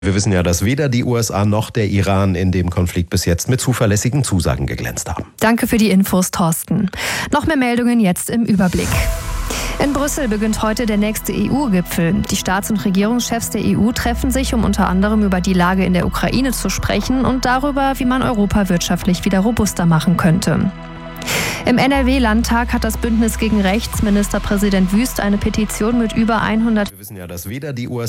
Wir wissen ja, dass weder die USA noch der Iran in dem Konflikt bis jetzt mit zuverlässigen Zusagen geglänzt haben. Danke für die Infos, Thorsten. Noch mehr Meldungen jetzt im Überblick. In Brüssel beginnt heute der nächste EU-Gipfel. Die Staats- und Regierungschefs der EU treffen sich, um unter anderem über die Lage in der Ukraine zu sprechen und darüber, wie man Europa wirtschaftlich wieder robuster machen könnte. Im NRW-Landtag hat das Bündnis gegen Rechts Ministerpräsident Wüst eine Petition mit über 100. Wir wissen ja, dass weder die USA